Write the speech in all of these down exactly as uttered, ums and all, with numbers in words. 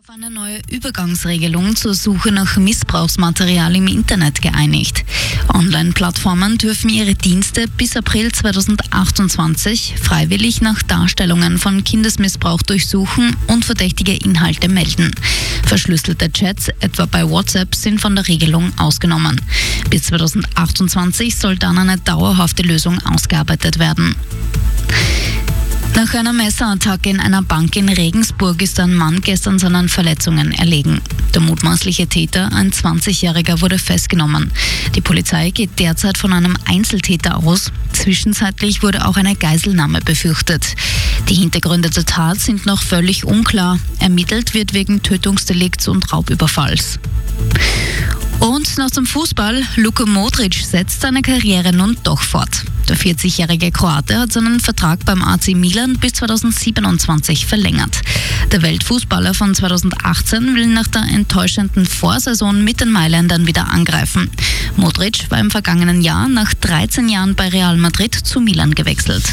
Auf eine neue Übergangsregelung zur Suche nach Missbrauchsmaterial im Internet geeinigt. Online-Plattformen dürfen ihre Dienste bis April zweitausendachtundzwanzig freiwillig nach Darstellungen von Kindesmissbrauch durchsuchen und verdächtige Inhalte melden. Verschlüsselte Chats, etwa bei WhatsApp, sind von der Regelung ausgenommen. Bis zweitausendachtundzwanzig soll dann eine dauerhafte Lösung ausgearbeitet werden. Nach einer Messerattacke in einer Bank in Regensburg ist ein Mann gestern seinen Verletzungen erlegen. Der mutmaßliche Täter, ein zwanzigjähriger, wurde festgenommen. Die Polizei geht derzeit von einem Einzeltäter aus. Zwischenzeitlich wurde auch eine Geiselnahme befürchtet. Die Hintergründe der Tat sind noch völlig unklar. Ermittelt wird wegen Tötungsdelikts und Raubüberfalls. Und nach dem Fußball, Luka Modric setzt seine Karriere nun doch fort. Der vierzigjährige Kroate hat seinen Vertrag beim A C Milan bis zweitausendsiebenundzwanzig verlängert. Der Weltfußballer von zweitausendachtzehn will nach der enttäuschenden Vorsaison mit den Mailändern wieder angreifen. Modric war im vergangenen Jahr nach dreizehn Jahren bei Real Madrid zu Milan gewechselt.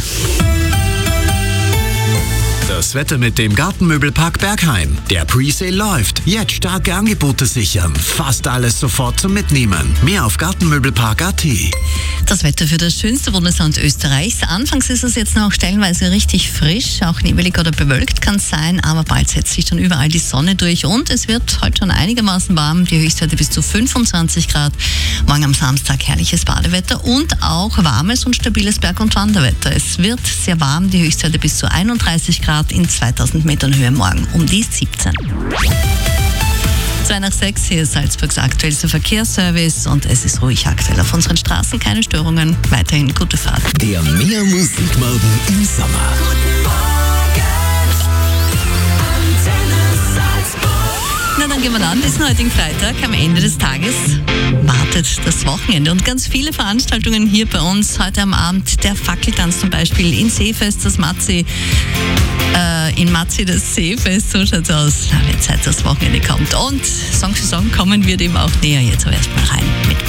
Das Wetter mit dem Gartenmöbelpark Bergheim. Der Presale läuft. Jetzt starke Angebote sichern. Fast alles sofort zum Mitnehmen. Mehr auf gartenmöbelpark punkt a t. Das Wetter für das schönste Bundesland Österreichs. Anfangs ist es jetzt noch stellenweise richtig frisch. Auch nebelig oder bewölkt kann es sein, aber bald setzt sich dann überall die Sonne durch und es wird heute schon einigermaßen warm. Die Höchstwerte bis zu fünfundzwanzig Grad. Morgen am Samstag herrliches Badewetter und auch warmes und stabiles Berg- und Wanderwetter. Es wird sehr warm. Die Höchstwerte bis zu einunddreißig Grad. In zweitausend Metern Höhe morgen um die siebzehn. zwei nach sechs, hier ist Salzburgs aktuellster Verkehrsservice und es ist ruhig aktuell auf unseren Straßen, keine Störungen, weiterhin gute Fahrt. Der Mehr Musikmorgen im Sommer. Guten Morgen, Antenne Salzburg. Na, dann gehen wir an, diesen heutigen Freitag, am Ende des Tages wartet das Wochenende und ganz viele Veranstaltungen hier bei uns. Heute am Abend der Fackeltanz zum Beispiel, in Seefest das Matzi, äh, in Matzi das Seefest, so schaut's aus. Na, wenn Zeit das Wochenende kommt. Und Song für Song kommen wir dem auch näher. Jetzt aber erstmal rein mit